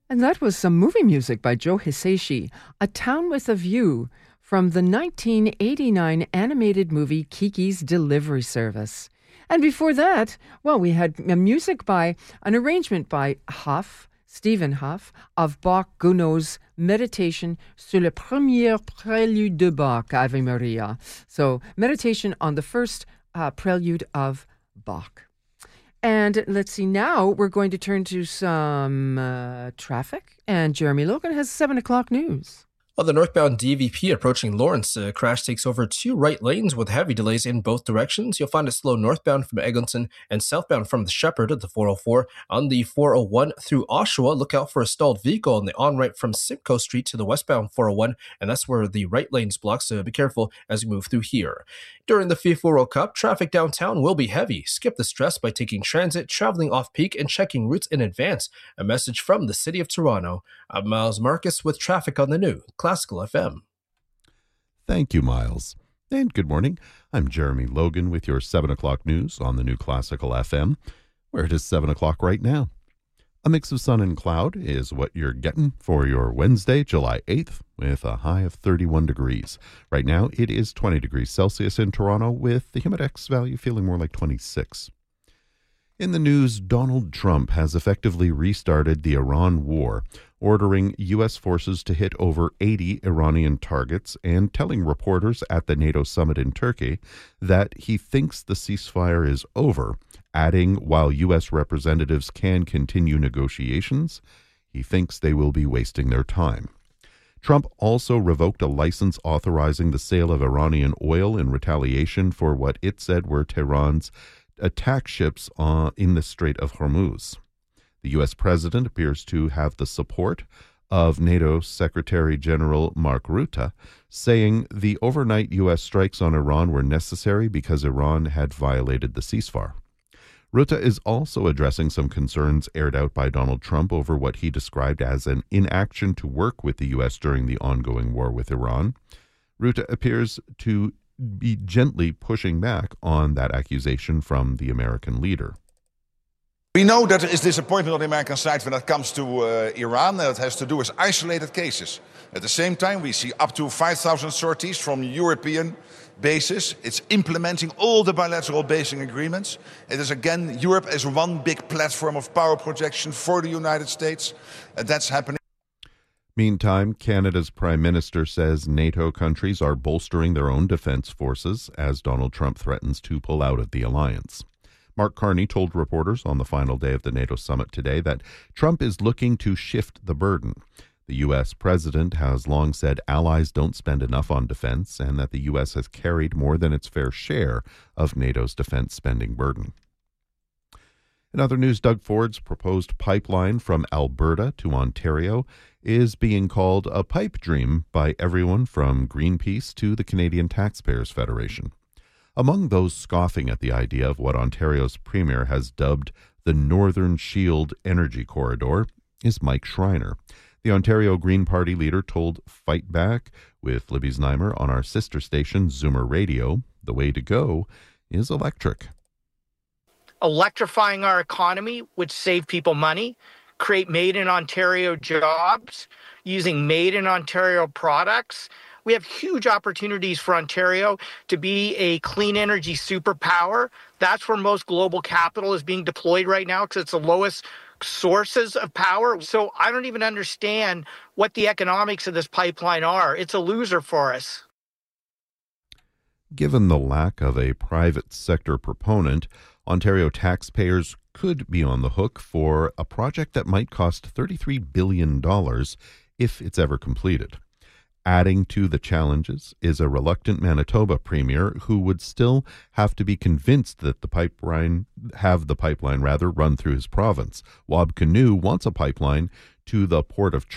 And that was some movie music by Joe Hisaishi, A Town with a View, from the 1989 animated movie Kiki's Delivery Service. And before that, well, we had music by an arrangement by Stephen Hough, of Bach-Gounod's Meditation sur le premier prélude de Bach, Ave Maria. So, meditation on the first prelude of Bach. And let's see, now we're going to turn to some traffic. And Jeremy Logan has 7 o'clock news. On the northbound DVP approaching Lawrence, a crash takes over 2 right lanes with heavy delays in both directions. You'll find it slow northbound from Eglinton and southbound from the Shepherd at the 404. On the 401 through Oshawa, look out for a stalled vehicle on the on-right from Simcoe Street to the westbound 401, and that's where the right lane's blocked, so be careful as you move through here. During the FIFA World Cup, traffic downtown will be heavy. Skip the stress by taking transit, traveling off-peak, and checking routes in advance. A message from the City of Toronto. I'm Miles Marcus with traffic on the new Classical FM. Thank you, Miles. And good morning. I'm Jeremy Logan with your 7 o'clock news on the new Classical FM, where it is 7 o'clock right now. A mix of sun and cloud is what you're getting for your Wednesday, July 8th, with a high of 31 degrees. Right now, it is 20 degrees Celsius in Toronto, with the Humidex value feeling more like 26. In the news, Donald Trump has effectively restarted the Iran war, ordering U.S. forces to hit over 80 Iranian targets and telling reporters at the NATO summit in Turkey that he thinks the ceasefire is over, adding, while U.S. representatives can continue negotiations, he thinks they will be wasting their time. Trump also revoked a license authorizing the sale of Iranian oil in retaliation for what it said were Tehran's attack ships in the Strait of Hormuz. The U.S. president appears to have the support of NATO Secretary General Mark Rutte, saying the overnight U.S. strikes on Iran were necessary because Iran had violated the ceasefire. Rutte is also addressing some concerns aired out by Donald Trump over what he described as an inaction to work with the U.S. during the ongoing war with Iran. Rutte appears to be gently pushing back on that accusation from the American leader. We know that there is disappointment on the American side when it comes to Iran. That has to do with isolated cases. At the same time, we see up to 5,000 sorties from European bases. It's implementing all the bilateral basing agreements. It is, again, Europe as one big platform of power projection for the United States. And that's happening. Meantime, Canada's Prime Minister says NATO countries are bolstering their own defense forces as Donald Trump threatens to pull out of the alliance. Mark Carney told reporters on the final day of the NATO summit today that Trump is looking to shift the burden. The U.S. president has long said allies don't spend enough on defense and that the U.S. has carried more than its fair share of NATO's defense spending burden. In other news, Doug Ford's proposed pipeline from Alberta to Ontario is being called a pipe dream by everyone from Greenpeace to the Canadian Taxpayers Federation. Among those scoffing at the idea of what Ontario's premier has dubbed the Northern Shield Energy Corridor is Mike Schreiner. The Ontario Green Party leader told Fight Back with Libby Znaimer on our sister station, Zoomer Radio, the way to go is electric. Electrifying our economy would save people money, create made-in-Ontario jobs, using made-in-Ontario products. We have huge opportunities for Ontario to be a clean energy superpower. That's where most global capital is being deployed right now because it's the lowest sources of power. So I don't even understand what the economics of this pipeline are. It's a loser for us. Given the lack of a private sector proponent, Ontario taxpayers could be on the hook for a project that might cost $33 billion if it's ever completed. Adding to the challenges is a reluctant Manitoba premier who would still have to be convinced that the pipeline run through his province. Wab Kinew wants a pipeline to the Port of